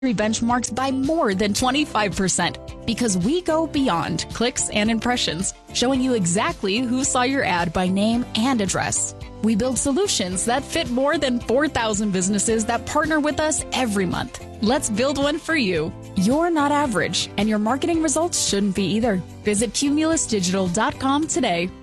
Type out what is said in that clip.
benchmarks by more than 25% because we go beyond clicks and impressions, showing you exactly who saw your ad by name and address. We build solutions that fit more than 4,000 businesses that partner with us every month. Let's build one for you. You're not average, and your marketing results shouldn't be either. Visit cumulusdigital.com today.